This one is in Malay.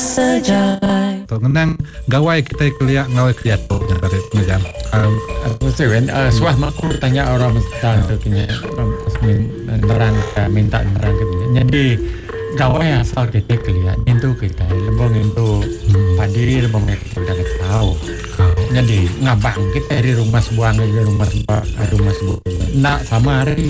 sejalan. Ngenang gawai kita keliak ngawai keliat tu dari ngejam. Aku sewen suah makku tanya orang mesti tu kini nerang minta nerang ke dia. Jadi gawai asal kita keliat itu kita lebong itu padi lebong kita udah tahu. Jadi ngabang kita dari rumah sebuah ke rumah sebuah nak sama hari